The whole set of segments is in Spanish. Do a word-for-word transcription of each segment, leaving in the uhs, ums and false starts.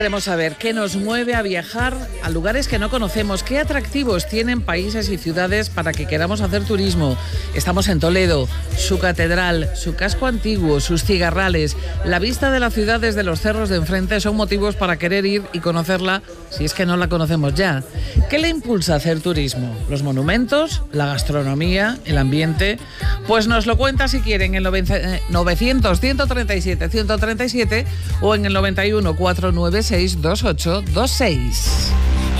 Queremos saber qué nos mueve a viajar a lugares que no conocemos, qué atractivos tienen países y ciudades para que queramos hacer turismo. Estamos en Toledo, su catedral, su casco antiguo, sus cigarrales, la vista de la ciudad desde los cerros de enfrente son motivos para querer ir y conocerla si es que no la conocemos ya. ¿Qué le impulsa a hacer turismo? ¿Los monumentos? ¿La gastronomía? ¿El ambiente? Pues nos lo cuenta si quieren en el novecientos, ciento treinta y siete, ciento treinta y siete o en el noventa y uno, cuatrocientos noventa y seis, veintiocho veintiséis.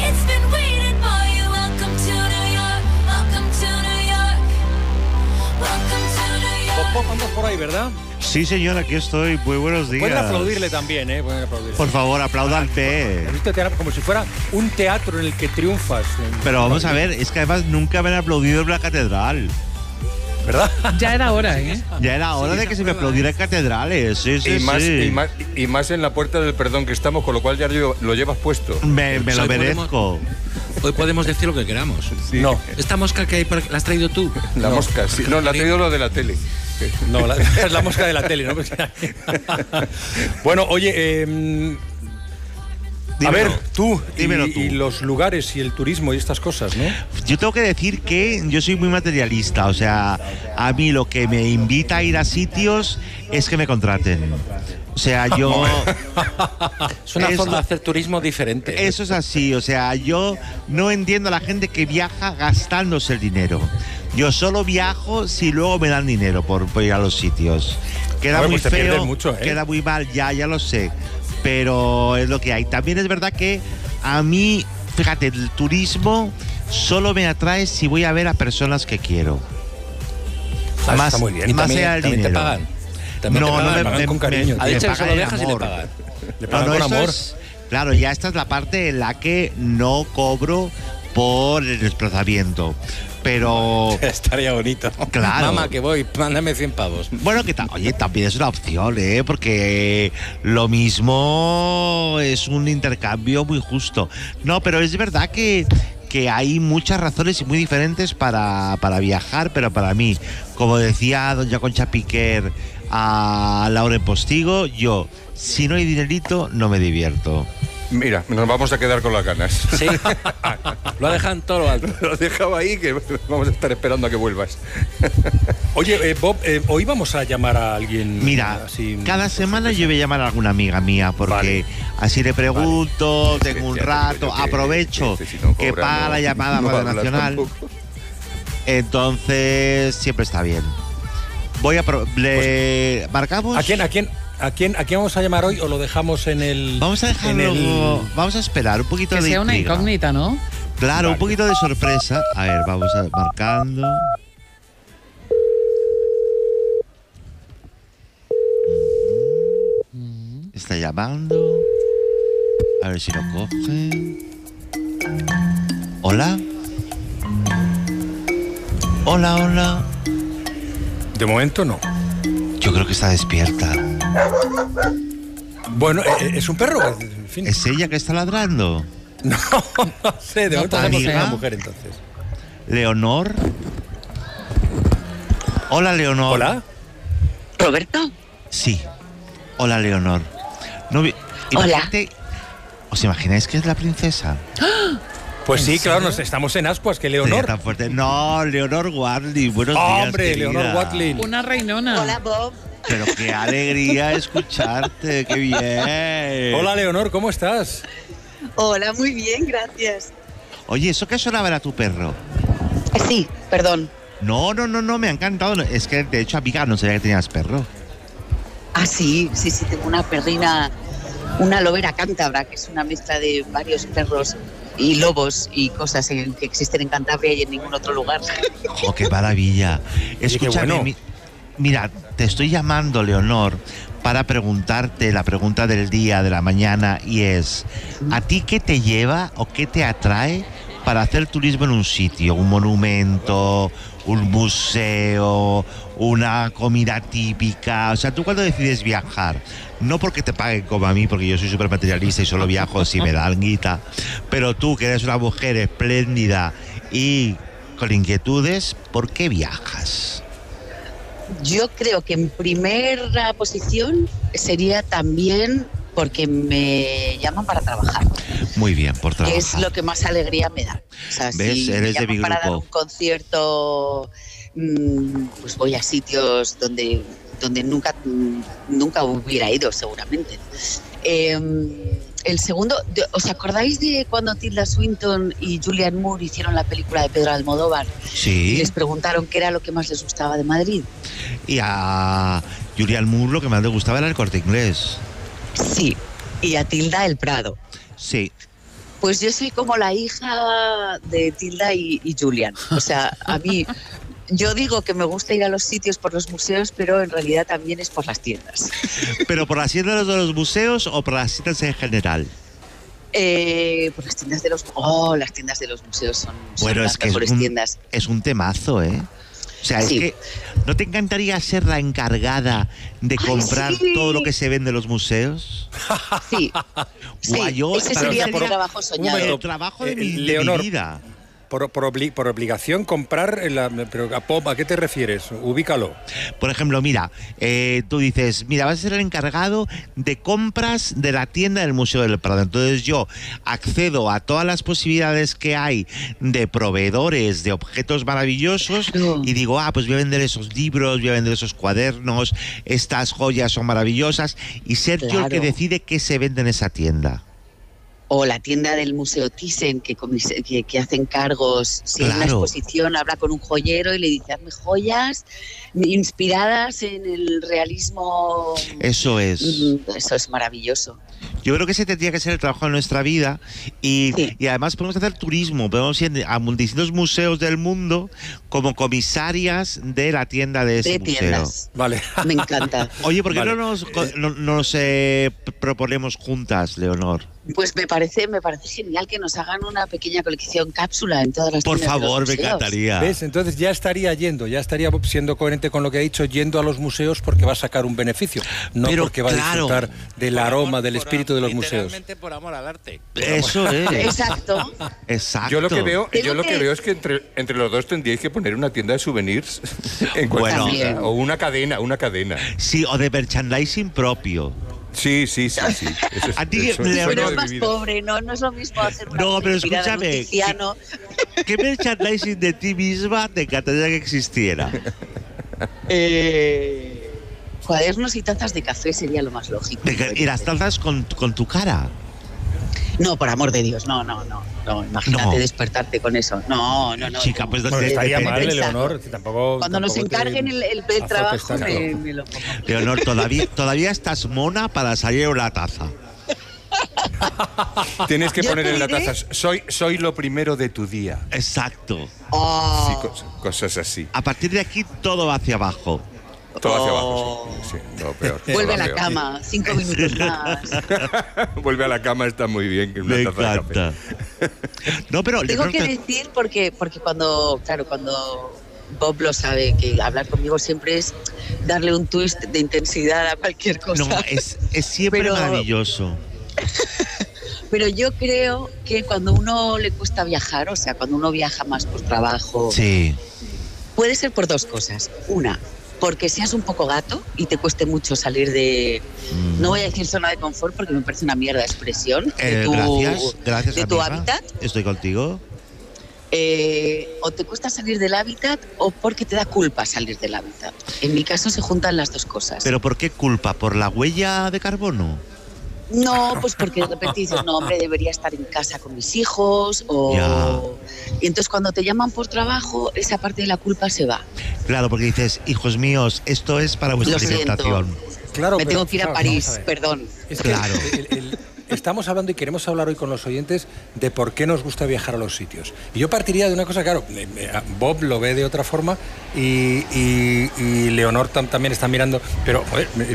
Andas por ahí, ¿verdad? Sí, señor, aquí estoy. Muy buenos días. Pueden aplaudirle también, ¿eh? Pueden aplaudirle. Por favor, aplaudanle. Como si fuera un teatro en el que triunfas. Pero vamos a ver, es que además nunca me han aplaudido en la catedral. ¿Verdad? Ya era hora, ¿eh? Ya era hora sí, de que se me aplaudiera en catedrales. Sí, sí, y, más, sí. Y, más, y más en la puerta del perdón que estamos, con lo cual ya lo llevas puesto. Me, me lo merezco. Podemos, hoy podemos decir lo que queramos. Sí. No. ¿Esta mosca que hay por, la has traído tú? La no. mosca, sí. No, la ha traído lo de la tele. No, la, es la mosca de la tele, ¿no? Bueno, oye, eh, a ver, tú Dímelo y, tú. y los lugares y el turismo y estas cosas, ¿no? Yo tengo que decir que yo soy muy materialista, o sea, a mí lo que me invita a ir a sitios es que me contraten. O sea, yo... Es una eso, forma de hacer turismo diferente. Eso es así, o sea, yo no entiendo a la gente que viaja gastándose el dinero. Yo solo viajo si luego me dan dinero por, por ir a los sitios. Queda ver, muy pues feo, mucho, ¿eh? Queda muy mal, ya, ya lo sé. Pero es lo que hay. También es verdad que a mí, fíjate, el turismo solo me atrae si voy a ver a personas que quiero. Ah, más, está muy bien. Y más también, allá del también dinero. te pagan. También no, te pagan, no me, pagan me, con cariño. me, Ha dicho me que solo pagan viajas y le amor. pagan. Le pagan No, no, con amor. Es, claro, ya esta es la parte en la que no cobro por el desplazamiento. Pero... Estaría bonito. Claro. Mamá, que voy, mándame cien pavos. Bueno, que ta- oye, también es una opción, ¿eh? Porque lo mismo es un intercambio muy justo. No, pero es verdad que, que hay muchas razones y muy diferentes para, para viajar, pero para mí, como decía doña Concha Piquer a Lauren Postigo, yo, si no hay dinerito, no me divierto. Mira, nos vamos a quedar con las ganas. Sí, lo ha dejado en todo lo alto. Lo dejaba ahí, que vamos a estar esperando a que vuelvas. Oye, eh, Bob, eh, hoy vamos a llamar a alguien. Mira, así, cada semana yo voy a llamar a alguna amiga mía, porque vale. así le pregunto, vale. tengo un rato, que, aprovecho que, que, si no cobra, que paga no, la llamada no Radio Nacional. Tampoco. Entonces, siempre está bien. Voy a... Pro- le, pues, ¿Marcamos? ¿A quién, a quién? ¿A quién, ¿A quién vamos a llamar hoy o lo dejamos en el...? Vamos a dejarlo... El... Vamos a esperar un poquito que de sea intriga. Una incógnita, ¿no? Claro, vale. Un poquito de sorpresa. A ver, vamos a marcando. Uh-huh. Está llamando. A ver si lo coge. ¿Hola? Hola, hola. De momento no. Yo creo que está despierta. Bueno, ¿es un perro? En fin. ¿Es ella que está ladrando? No, no sé, de momento tenemos una mujer entonces. ¿Leonor? Hola, Leonor. ¿Hola? ¿Roberto? Sí. Hola, Leonor. No, Hola. ¿Os imagináis que es la princesa? Pues sí, claro, nos estamos en ascuas, que Leonor. Tan fuerte. No, Leonor Watling, buenos oh, días, hombre, querida. Leonor Watling. Una reinona. Hola, Bob. Pero qué alegría escucharte, qué bien. Hola, Leonor, ¿cómo estás? Hola, muy bien, gracias. Oye, ¿eso qué sonaba era tu perro? Sí, perdón. No, no, no, no, me ha encantado. Es que, de hecho, amiga, no sabía que tenías perro. Ah, sí, sí, sí, tengo una perrina, una lobera cántabra, que es una mezcla de varios perros y lobos y cosas en, que existen en Cantabria y en ningún otro lugar. ¡Oh, qué maravilla! Escúchame, bueno. mi, mira, te estoy llamando, Leonor, para preguntarte la pregunta del día, de la mañana, y es, ¿a ti qué te lleva o qué te atrae para hacer turismo en un sitio? ¿Un monumento, un museo, una comida típica? O sea, tú cuando decides viajar, no porque te paguen como a mí, porque yo soy súper materialista y solo viajo si me dan guita, pero tú que eres una mujer espléndida y con inquietudes, ¿por qué viajas? Yo creo que en primera posición sería también porque me llaman para trabajar. Muy bien, por trabajar. Es lo que más alegría me da. O sea, ¿Ves? si Eres me de mi llaman para dar grupo. un concierto, mmm, pues voy a sitios donde, donde nunca, nunca hubiera ido, seguramente. Eh, el segundo, ¿os acordáis de cuando Tilda Swinton y Julianne Moore hicieron la película de Pedro Almodóvar? Y Sí. les preguntaron qué era lo que más les gustaba de Madrid. Y a Julianne Moore lo que más le gustaba era el Corte Inglés. Sí, y a Tilda el Prado. Sí. Pues yo soy como la hija de Tilda y, y Julian. O sea, a mí, yo digo que me gusta ir a los sitios por los museos, pero en realidad también es por las tiendas. ¿Pero por las tiendas de los museos o por las tiendas en general? Eh, por las tiendas de los... Oh, las tiendas de los museos son, son Bueno, las es que es mejores un, tiendas. es un temazo, ¿eh? O sea, Sí. es que ¿no te encantaría ser la encargada de Ay, comprar sí. todo lo que se vende en los museos? Sí, sí, Guau, yo- ese pero, sería o sea, mi por- trabajo un soñado. momento. El trabajo de, Eh, mi, de mi Leonor. vida. Por, por, obli- por obligación comprar, en la, pero a, Pop, ¿a qué te refieres? Ubícalo. Por ejemplo, mira, eh, tú dices, mira, vas a ser el encargado de compras de la tienda del Museo del Prado. Entonces yo accedo a todas las posibilidades que hay de proveedores de objetos maravillosos Claro. y digo, ah, pues voy a vender esos libros, voy a vender esos cuadernos, estas joyas son maravillosas, y ser yo el que Claro. decide qué se vende en esa tienda. O la tienda del Museo Thyssen, que, comis- que, que hacen cargos. Si hay una Claro. exposición, habla con un joyero y le dice, hazme joyas inspiradas en el realismo. Eso es. Mm, Eso es maravilloso. Yo creo que ese tendría que ser el trabajo de nuestra vida y, Sí. y además podemos hacer turismo, podemos ir a distintos museos del mundo como comisarias de la tienda de ese De museo. tiendas. Vale. Me encanta. Oye, ¿por qué Vale. no nos, co- no- nos eh, p- proponemos juntas, Leonor? Pues me parece, me parece genial que nos hagan una pequeña colección cápsula en todas las Por tiendas de los favor, me museos. encantaría. ¿Ves? Entonces ya estaría yendo, ya estaría siendo coherente con lo que ha dicho, yendo a los museos porque va a sacar un beneficio, no Pero porque va claro. a disfrutar del Por aroma, amor- del por espíritu am- de los museos. Literalmente por amor al arte. Eso es. Exacto. Exacto. Yo lo que veo, Tengo yo lo que que- veo es que entre, entre los dos tendríais que poner una tienda de souvenirs en cualquier Bueno. sitio. También. o una cadena, una cadena. Sí, o de merchandising propio. Sí, sí, sí, sí. Eso es, A ti, eso es Leonor, sueño Pero es de mi más vida. pobre, ¿no? No es lo mismo hacer una No, pero inspirada en un escúchame, Tiziano. ¿Qué merchandising de ti misma te encantaría que existiera? Eh, cuadernos y tazas de café sería lo más lógico. De que- y las tazas con, con tu cara. No, por amor de Dios, no, no, no. no imagínate No. despertarte con eso. No, no, no. Chica, no. pues Bueno, de- estaría de- mal, de- de- Leonor. que Tampoco, Cuando nos tampoco te encarguen el, el, el azotes trabajo, tanto. me, me lo pongo. Leonor, todavía, todavía estás mona para salir una taza. Tienes que Yo poner te en la diré- taza, soy, soy lo primero de tu día. Exacto. Oh, Sí, cos- cosas así. A partir de aquí todo va hacia abajo. Todo hacia Oh. abajo, sí. sí, lo peor. vuelve lo a la peor. cama, cinco minutos más. Vuelve a la cama, está muy bien. Que una Me taza de café. encanta. No, pero Tengo Leonor, que te- decir, porque, porque cuando, claro, cuando Bob lo sabe, que hablar conmigo siempre es darle un twist de intensidad a cualquier cosa. no, es, es siempre Pero- maravilloso. Pero yo creo que cuando uno le cuesta viajar, o sea, cuando uno viaja más por trabajo, Sí. puede ser por dos cosas. Una, porque seas un poco gato y te cueste mucho salir de, Mm. no voy a decir zona de confort porque me parece una mierda de expresión, de Eh, tu, gracias, gracias de tu amiga. hábitat, Estoy contigo. eh, o te cuesta salir del hábitat o porque te da culpa salir del hábitat. En mi caso se juntan las dos cosas. ¿Pero por qué culpa? ¿Por la huella de carbono? No, pues porque de repente dices, no, hombre, debería estar en casa con mis hijos. O... Ya. Y entonces cuando te llaman por trabajo, esa parte de la culpa se va. Claro, porque dices, hijos míos, esto es para vuestra Lo siento. alimentación. Claro, Me pero, tengo que ir a claro, París, vamos a ver. perdón. Es que Claro. el- el- estamos hablando y queremos hablar hoy con los oyentes de por qué nos gusta viajar a los sitios. Y yo partiría de una cosa, claro, eh, eh, Bob lo ve de otra forma y, y- y Leonor tam- también está mirando, pero joder, eh,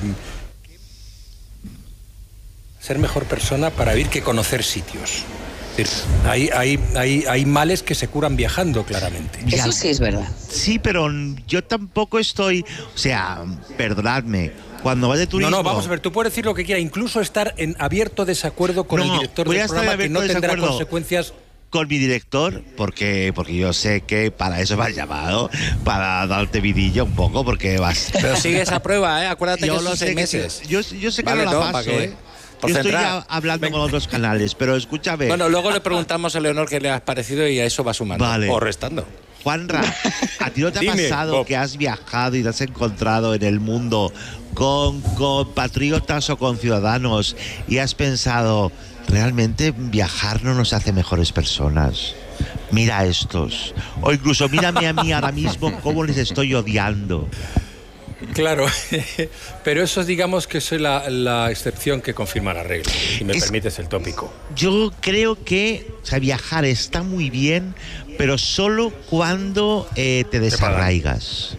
ser mejor persona para vivir que conocer sitios. Es decir, Hay, hay, hay, hay males que se curan viajando, claramente. Ya. Eso sí es verdad. Sí, pero yo tampoco estoy, o sea, perdonadme, cuando vas de No, turismo... no, vamos a ver, tú puedes decir lo que quieras, incluso estar en abierto desacuerdo con No, el director voy a del estar en programa que no abierto tendrá desacuerdo. consecuencias. Con mi director, porque porque yo sé que para eso me has llamado, para darte vidilla un poco, porque vas... Pero sigue esa prueba, ¿eh? Acuérdate que Yo son lo sé seis que meses. sí. Yo, yo sé que Vale, no la Tom, paso, ¿para qué? ¿eh? Por Yo estoy centrar. ya hablando Venga. con otros canales, pero escúchame. Bueno, luego le preguntamos a Leonor qué le ha parecido y a eso va sumando. Vale. O restando. Juanra, ¿a ti no te ha Dime, pasado Bob. que has viajado y te has encontrado en el mundo con compatriotas o con ciudadanos y has pensado, realmente viajar no nos hace mejores personas? Mira a estos. O incluso mírame a mí ahora mismo cómo les estoy odiando. Claro, pero eso digamos que soy la, la excepción que confirma la regla, si me Es- permites el tópico. Yo creo que, o sea, viajar está muy bien, pero solo cuando eh, te desarraigas.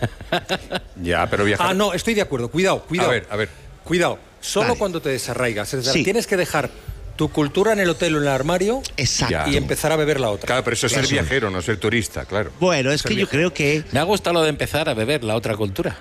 Ya, pero viajar... Ah, no, estoy de acuerdo, cuidado, cuidado. A ver, a ver. Cuidado, solo Vale. cuando te desarraigas. Es decir, Sí. tienes que dejar tu cultura en el hotel o en el armario Exacto. Ya. y empezar a beber la otra. Claro, pero eso es ser Eso. viajero, no ser turista, claro. Bueno, es que yo creo que... Me ha gustado lo de empezar a beber la otra cultura.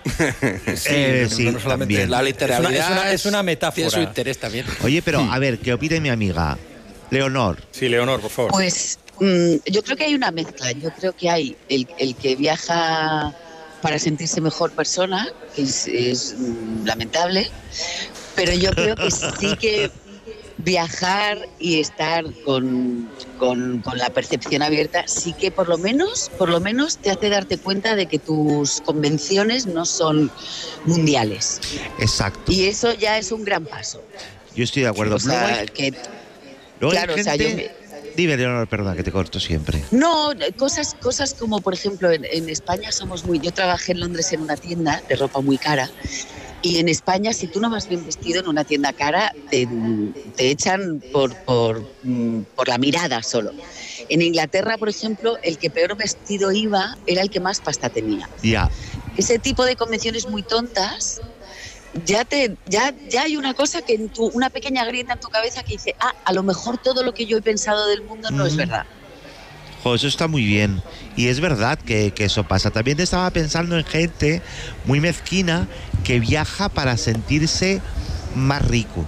eh, no- sí, no solamente también. La literalidad Es una- es una- es una metáfora. Tiene su interés también. Oye, pero a ver, ¿qué opina mi amiga? Leonor. Sí, Leonor, por favor. Pues mm, yo creo que hay una mezcla. Yo creo que hay el, el que viaja para sentirse mejor persona, que es, es, mm, lamentable, pero yo creo que sí que viajar y estar con, con, con la percepción abierta sí que por lo menos por lo menos te hace darte cuenta de que tus convenciones no son mundiales, Exacto. y eso ya es un gran paso. Yo estoy de acuerdo. O sea, Luego hay- que luego hay claro, o sea, gente- yo me- Dime, Leonor, perdona, que te corto siempre. No, cosas, cosas como, por ejemplo, en, en España somos muy... Yo trabajé en Londres en una tienda de ropa muy cara, y en España, si tú no vas bien vestido en una tienda cara, te, te echan por, por, mm, por la mirada solo. En Inglaterra, por ejemplo, el que peor vestido iba era el que más pasta tenía. Ya. Ese tipo de convenciones muy tontas, ya te ya ya hay una cosa que en tu, una pequeña grieta en tu cabeza que dice, ah, a lo mejor todo lo que yo he pensado del mundo no es Mm. verdad. Jo, eso está muy bien. Y es verdad que, que eso pasa. También estaba pensando en gente muy mezquina que viaja para sentirse más rico.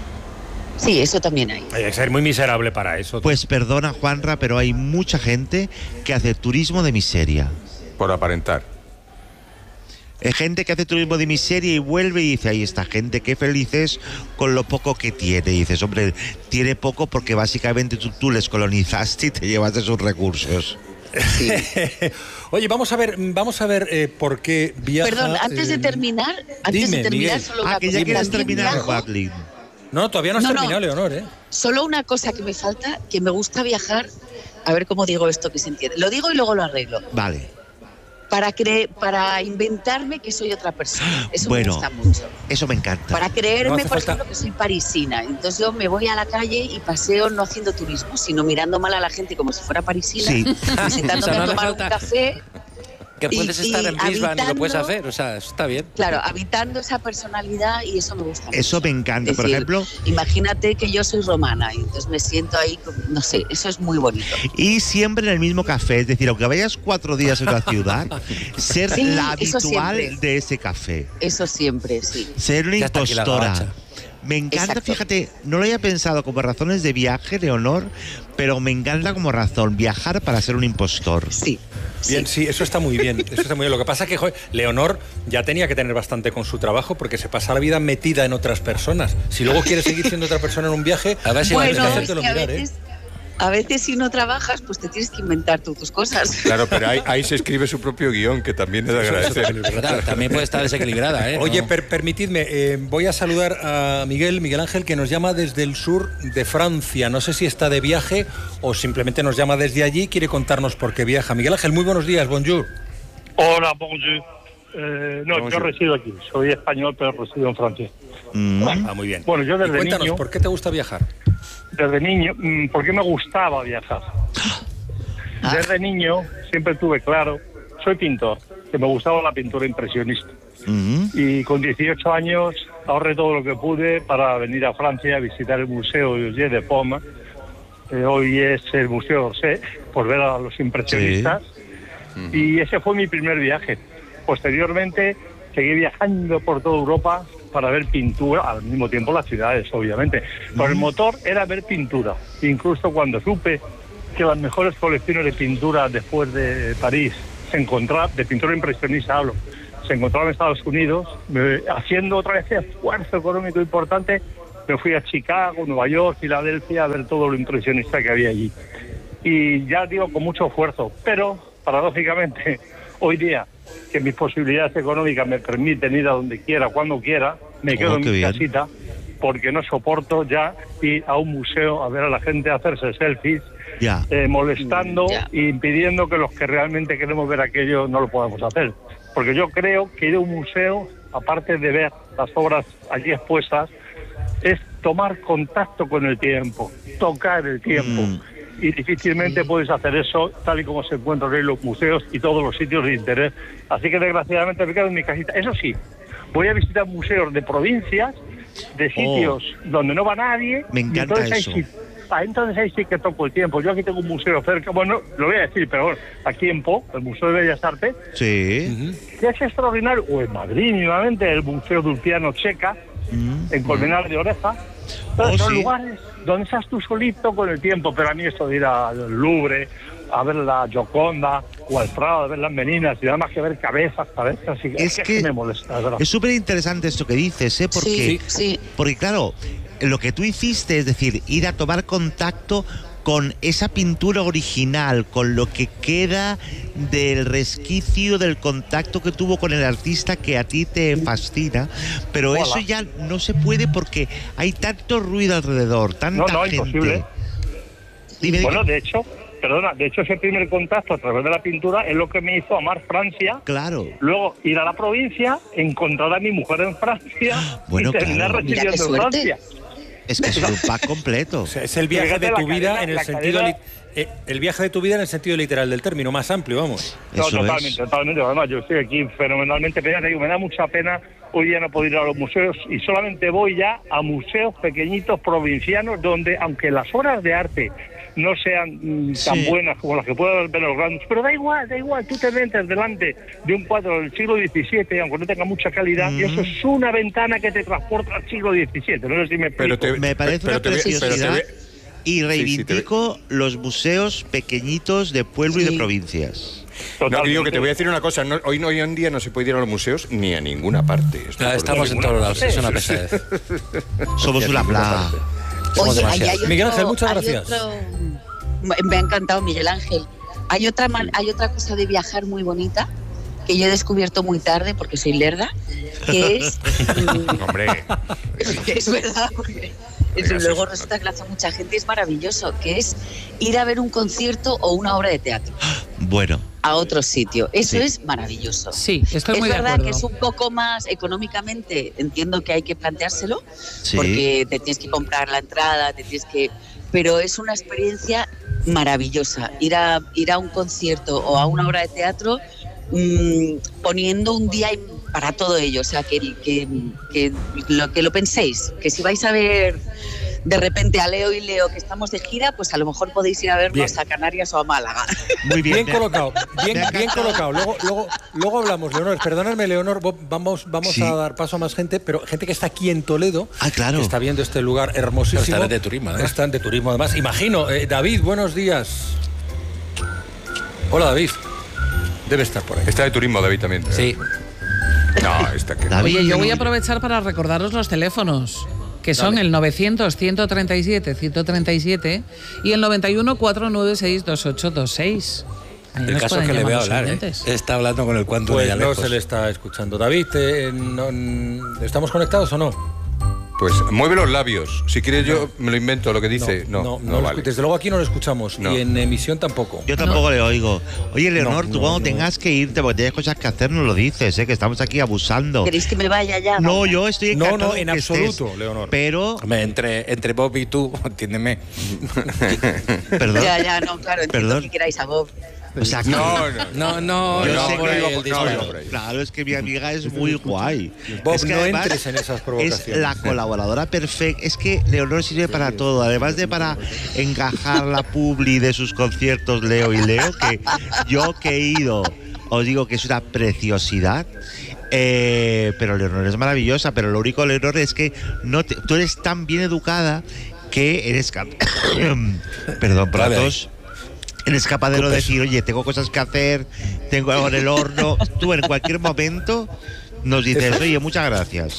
Sí, eso también hay. Hay que ser muy miserable para eso. Pues perdona, Juanra, pero hay mucha gente que hace turismo de miseria. Por aparentar. Hay gente que hace turismo de miseria y vuelve y dice, ay, esta gente qué felices con lo poco que tiene. Y dices, hombre, tiene poco porque básicamente tú, tú les colonizaste y te llevaste sus recursos. Sí. Oye, vamos a ver, vamos a ver eh, por qué viaja. Perdón, antes de eh, terminar, antes dime, de terminar, Miguel. solo una Ah, que cosa. ya quieres También terminar, viajo- Watlin. No, todavía no has No, no. terminado, Leonor, ¿eh? Solo una cosa que me falta, que me gusta viajar, a ver cómo digo esto que se entiende. Lo digo y luego lo arreglo. Vale. Para cre para inventarme que soy otra persona. Eso Bueno. me gusta mucho. Eso me encanta. Para creerme, No hace por falta- ejemplo, que soy parisina. Entonces yo me voy a la calle y paseo no haciendo turismo, sino mirando mal a la gente como si fuera parisina, Sí. y sentándome O sea, no a hace tomar un falta- café. Que puedes Y- estar y en Brisbane y lo puedes habitando- hacer, o sea, eso está bien. Claro, habitando esa personalidad, y eso me gusta mucho. Eso me encanta. Es Por decir, ejemplo, imagínate que yo soy romana y entonces me siento ahí, como- no sé, eso es muy bonito. y siempre en el mismo café, es decir, aunque vayas cuatro días en una ciudad, ser Sí, la eso habitual siempre. de ese café. Eso siempre, sí. Ser una Ya está aquí la impostora. gabacha. Me encanta, Exacto. fíjate, no lo había pensado como razones de viaje, Leonor, pero me encanta como razón viajar para ser un impostor. Sí. Bien, sí. sí, eso está muy bien. Eso está muy bien. Lo que pasa es que, joder, Leonor ya tenía que tener bastante con su trabajo porque se pasa la vida metida en otras personas. Si luego quieres seguir siendo otra persona en un viaje, A ver si Bueno, tienes que es hacértelo que a mirar, veces, ¿eh? a veces si no trabajas, pues te tienes que inventar tú tus cosas. Claro, pero ahí, ahí se escribe su propio guión, que también es de agradecer. Verdad, también puede estar desequilibrada, ¿eh? Oye, No. per- permitidme, eh, voy a saludar a Miguel, Miguel Ángel, que nos llama desde el sur de Francia. No sé si está de viaje o simplemente nos llama desde allí y quiere contarnos por qué viaja. Miguel Ángel, muy buenos días, bonjour. Hola, bonjour. Eh, no, Bonjour. yo resido aquí. Soy español, pero resido en Francia. Mm. Ah, muy bien. Bueno, yo Y desde cuéntanos, niño, ¿por qué te gusta viajar? desde niño, mm, ¿por qué me gustaba viajar? Desde niño siempre tuve claro, soy pintor, que me gustaba la pintura impresionista. Mm. Y con dieciocho años ahorré todo lo que pude para venir a Francia a visitar el Museo Eugène de Poma. Eh, hoy es el Museo d'Orsay, por ver a los impresionistas. Y ese fue mi primer viaje. Posteriormente seguí viajando por toda Europa para ver pintura, al mismo tiempo las ciudades, obviamente. Pero el motor era ver pintura. Incluso cuando supe que las mejores colecciones de pintura después de París se encontraban, de pintura impresionista hablo, se encontraban en Estados Unidos, me- haciendo otra vez ese esfuerzo económico importante, me fui a Chicago, Nueva York, Filadelfia, a ver todo lo impresionista que había allí. Y ya digo, con mucho esfuerzo, pero paradójicamente, hoy día, que mis posibilidades económicas me permiten ir a donde quiera, cuando quiera, me quedo Oh, en qué mi bien. casita, porque no soporto ya ir a un museo a ver a la gente hacerse selfies, Ya. eh, molestando Ya. e impidiendo que los que realmente queremos ver aquello no lo podamos hacer. Porque yo creo que ir a un museo, aparte de ver las obras allí expuestas, es tomar contacto con el tiempo, tocar el tiempo. Mm. Y difícilmente puedes hacer eso tal y como se encuentran en los museos y todos los sitios de interés. Así que desgraciadamente me quedo en mi casita. Eso sí, voy a visitar museos de provincias, de sitios donde no va nadie. Me y encanta entonces ahí eso. sí- ah, entonces ahí sí que toco el tiempo. Yo aquí tengo un museo cerca, bueno, lo voy a decir, pero bueno, aquí en Po, el Museo de Bellas Artes, Sí. que es extraordinario, o en Madrid nuevamente, el Museo de Ulpiano Checa, Mm. en Colmenar de Oreja. Entonces, Oh, son sí. lugares donde estás tú solito con el tiempo, pero a mí esto de ir al Louvre, a ver la Gioconda o al Prado, a ver las meninas, y nada más que ver cabezas, cabezas, y Es que me molesta, ¿verdad? Es súper interesante esto que dices, ¿eh? Porque, Sí, sí. porque claro, lo que tú hiciste, es decir, ir a tomar contacto con esa pintura original, con lo que queda del resquicio del contacto que tuvo con el artista que a ti te fascina, pero Hola. eso ya no se puede porque hay tanto ruido alrededor, tanta No, no, gente. imposible. Dime, dime. Bueno, de hecho, perdona, de hecho ese primer contacto a través de la pintura es lo que me hizo amar Francia. Claro. Luego ir a la provincia, encontrar a mi mujer en Francia Bueno, y terminar claro. Mira qué residiendo en suerte. Francia. Es que es un pack completo. O sea, es el viaje Fíjate de la tu vida cadena- en el la sentido cadena- li- eh, el viaje de tu vida en el sentido literal del término, más amplio, vamos. No, Eso totalmente, es. totalmente. Además, yo estoy aquí fenomenalmente pena. Digo, me da mucha pena. Hoy día no puedo ir a los museos y solamente voy ya a museos pequeñitos provincianos donde, aunque las obras de arte no sean mm, tan Sí. buenas como las que puedan ver los grandes, pero da igual, da igual. Tú te metes delante de un cuadro del siglo diecisiete, aunque no tenga mucha calidad, y eso es una ventana que te transporta al siglo diecisiete. No sé si me explico. Pero te- Me parece pero una te ve- pero te preciosidad ve- y sí, te ve- reivindico los museos pequeñitos de pueblo y de Sí. provincias. No, Totalmente. digo que te voy a decir una cosa. no- hoy, no- hoy en día no se puede ir a los museos ni a ninguna parte. Esto Ya por estamos en todos lados, es una pesadez. Somos una plaga. Somos Oye, ahí demasiados. hay otro- Miguel Ángel, muchas hay gracias. otro- me me ha encantado, Miguel Ángel. Hay otra, man- hay otra cosa de viajar muy bonita que yo he descubierto muy tarde porque soy lerda, que es... mm, Hombre, es verdad, porque eso Venga, luego sí. resulta que lo hace mucha gente y es maravilloso, que es ir a ver un concierto o una obra de teatro Bueno, a otro sitio. Eso Sí. es maravilloso. Sí, estoy es muy de verdad acuerdo. que es un poco más económicamente, entiendo que hay que planteárselo, sí. porque te tienes que comprar la entrada, te tienes que... Pero es una experiencia maravillosa, ir a, ir a un concierto o a una obra de teatro mmm, poniendo un día para todo ello, o sea, que, que, que, lo, que lo penséis, que si vais a ver de repente a Leo y Leo que estamos de gira, pues a lo mejor podéis ir a vernos Bien. a Canarias o a Málaga. Muy bien. Bien me ha- colocado, bien, me ha bien encantado. colocado. Luego, luego, luego hablamos, Leonor. Perdóname, Leonor, vo- vamos, vamos Sí. a dar paso a más gente, pero gente que está aquí en Toledo, Ah, claro. que está viendo este lugar hermosísimo. Están de turismo, además. Están de turismo, además. Imagino. Eh, David, buenos días. Hola, David. Debe estar por ahí. está de turismo David también. Sí. No, está que no. David. Oye, yo voy a aprovechar para recordaros los teléfonos, que son el novecientos, ciento treinta y siete, ciento treinta y siete y el noventa y uno, cuatrocientos noventa y seis, veintiocho veintiséis. Ahí El nos caso es pueden que le llamar veo los hablar, ¿eh? oyentes. Está hablando con el cuanto Pues de no lejos. se le está escuchando. David, eh, no- ¿estamos conectados o no? Pues mueve los labios. Si quieres yo me lo invento lo que dice. No, no, no lo vale. escu- Desde luego aquí no lo escuchamos. No. Y en emisión tampoco. Yo tampoco le oigo. Oye, Leonor, No, tú no, cuando no. tengas que irte, porque tienes cosas que hacer, nos lo dices, ¿eh? Que estamos aquí abusando. ¿Queréis que me vaya ya? No, yo estoy No, encantado no, en que absoluto, estés, Leonor. Pero, Hombre, entre, entre Bob y tú, entiéndeme. perdón. Ya, ya, no, claro, entiendo Perdón. que queráis a Bob. O sea, que- No, no, No, no, Yo no, sé por que ahí iba el por- disparo. no, iba por ahí. Claro, es que mi amiga es muy guay. Bob, es que no además entres en esas es provocaciones. la colaboradora perfecta. Es que Leonor sirve para todo. Además de para encajar la publi de sus conciertos Leo y Leo, que yo que he ido, os digo que es una preciosidad. Eh, pero Leonor es maravillosa. Pero lo único, Leonor, es que no te- tú eres tan bien educada que eres cap- perdón por la Vale. tos. Eres capaz de no decir, oye, tengo cosas que hacer, tengo algo en el horno. Tú en cualquier momento nos dices, oye, muchas gracias.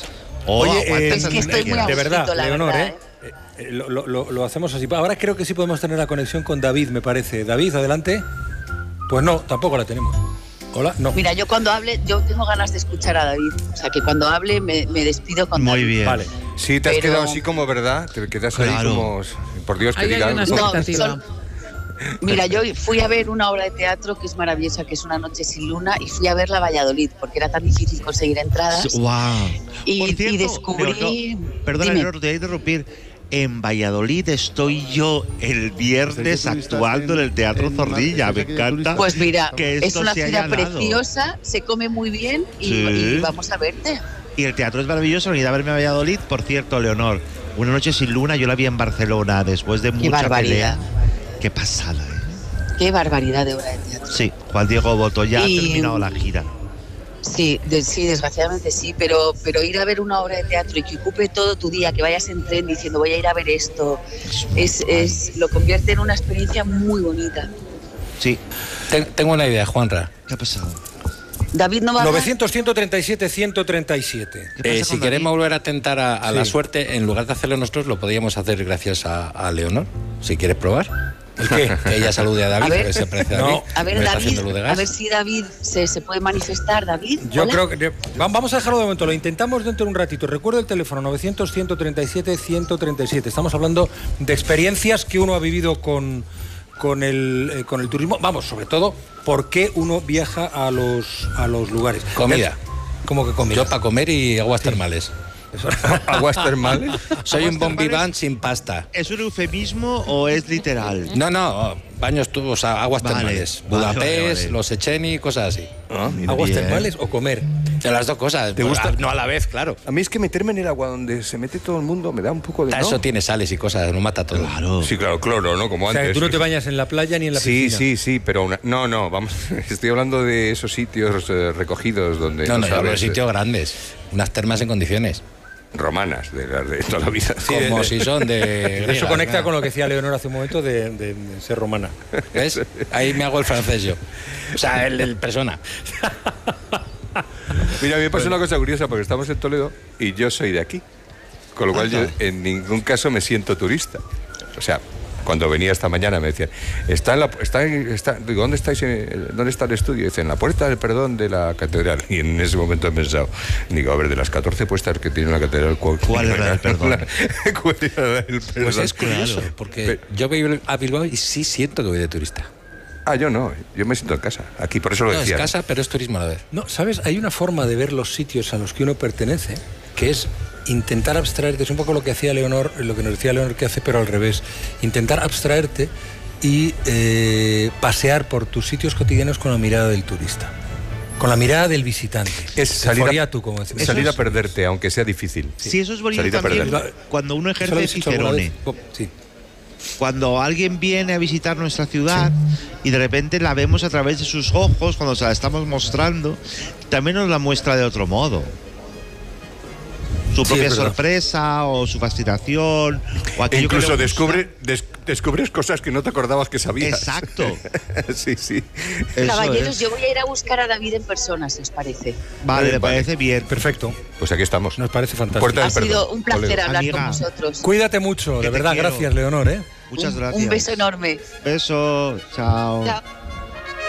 Oye, eh, Es que estoy muy a de verdad, gustito, la Leonor, verdad, ¿eh? Eh, eh, Lo, lo- lo- lo hacemos así. Ahora creo que sí podemos tener la conexión con David, me parece. David, adelante. Pues no, tampoco la tenemos. Hola, no. Mira, yo cuando hable, yo tengo ganas de escuchar a David. O sea, que cuando hable me, me despido con Muy David. bien. Vale. Sí, te has Pero- quedado así como, ¿verdad? Te quedas ahí Claro. como... Por Dios, que Ahí hay diga una algo. No, expectativa. son- Mira, yo fui a ver una obra de teatro que es maravillosa, que es Una noche sin luna, y fui a verla a Valladolid, porque era tan difícil conseguir entradas. Wow. Y- Por y cierto, descubrí- Leonor, perdona, Dime. Leonor, te voy a interrumpir. En Valladolid estoy yo el viernes actuando en el Teatro Zorrilla. Me encanta. Pues mira, que es esto una se haya ciudad dado. preciosa, se come muy bien y, Sí. y vamos a verte. Y el teatro es maravilloso. Venid a verme a Valladolid. Por cierto, Leonor, Una noche sin luna, yo la vi en Barcelona después de mucha barbaridad. pelea. Qué pasada, ¿eh? Qué barbaridad de obra de teatro. Sí, Juan Diego Boto ya Y- ha terminado la gira. Sí, de- sí, desgraciadamente sí, pero, pero ir a ver una obra de teatro y que ocupe todo tu día, que vayas en tren diciendo voy a ir a ver esto, es, es, lo convierte en una experiencia muy bonita. Sí. Ten- tengo una idea, Juanra. ¿Qué ha pasado? David no va a hablar? novecientos, ciento treinta y siete, ciento treinta y siete. ¿Qué pasa Eh, con si David? queremos volver a tentar a, a la Sí. suerte, en lugar de hacerlo nosotros, lo podríamos hacer gracias a, a Leonor. Si quieres probar. ¿El qué? Que ella salude a David, A ver. que se parece a No. David. A ver, Me está David, haciendo luz de gas. a ver si David se, se puede manifestar, David. Yo Hola. creo que... va- Vamos a dejarlo de momento, lo intentamos dentro de un ratito. Recuerdo el teléfono novecientos, ciento treinta y siete, ciento treinta y siete. Estamos hablando de experiencias que uno ha vivido con, con, el, eh, con el turismo. Vamos, sobre todo, por qué uno viaja a los, a los lugares. Comida. ¿Cómo que comida? Yo para comer y aguas termales. ¿Aguas termales? Soy un bon termales? vivant sin pasta. ¿Es un eufemismo o es literal? No, no, baños tú, o sea, aguas Vale, termales. vale, Budapest, vale, vale. los Echeni, cosas así. Ah, mira. ¿Aguas Bien. termales o comer? De las dos cosas. ¿Te gusta? No a la vez, claro. A mí es que meterme en el agua donde se mete todo el mundo me da un poco de... Ta, ¿no? Eso tiene sales y cosas, no mata todo. Claro. Sí, claro, cloro, ¿no? Como O sea, que antes. tú no te bañas en la playa ni en la Sí, piscina. sí, sí, pero una- no, no, vamos, estoy hablando de esos sitios eh, recogidos donde No, no, yo hablo de sabes, sitios grandes. Unas termas en condiciones. eh, romanas de las de toda la vida. Como si son de. Eso griegas, conecta ¿no? con lo que decía Leonor hace un momento de, de- de ser romana. ¿Ves? Ahí me hago el francés yo. O sea, el, el persona. Mira, a mí me pasó una cosa curiosa porque estamos en Toledo y yo soy de aquí, con lo cual yo en ningún caso me siento turista. O sea, cuando venía esta mañana me decían, está en la, está, en- está, digo, ¿dónde estáis? en- ¿Dónde está el estudio? Dicen, en la puerta del perdón de la catedral. Y en ese momento he pensado, digo, a ver, de las catorce puestas que tiene una catedral, ¿cuál, ¿Cuál es la del perdón? ¿Cuál era la del perdón? Pues es curioso, porque yo voy a Bilbao y sí siento que voy de turista. Ah, yo no, yo me siento en casa, aquí, por eso lo No, es decía. casa, pero es turismo a la vez. No, ¿sabes? Hay una forma de ver los sitios a los que uno pertenece, que es intentar abstraerte. Es un poco lo que hacía Leonor, lo que nos decía Leonor que hace, pero al revés. Intentar abstraerte y eh, pasear por tus sitios cotidianos con la mirada del turista, con la mirada del visitante. Es salir a, Foriatu, como decimos. salir Eso a es- perderte, aunque sea difícil. Sí, eso es bonito Salir a también perder. cuando uno ¿Eso lo ejerce habéis hecho alguna Cicerone. vez? Oh, sí. Cuando alguien viene a visitar nuestra ciudad y de repente la vemos a través de sus ojos, cuando se la estamos mostrando, también nos la muestra de otro modo. Su Sí, propia es verdad. sorpresa o su fascinación. O E aquello que incluso le gusta. descubre, des- descubres cosas que no te acordabas que sabías. Exacto. sí, sí. Eso Caballeros, es. yo voy a ir a buscar a David en persona, si os parece. Vale, me Vale. parece bien. Perfecto. Pues aquí estamos. Nos parece fantástico. Puerta Ha del sido perdón. un placer Toledo. hablar Amiga. con vosotros. Cuídate mucho, Que de te verdad. quiero. Gracias, Leonor, ¿eh? Muchas Un- gracias. Un beso enorme. Beso. Chao. Chao.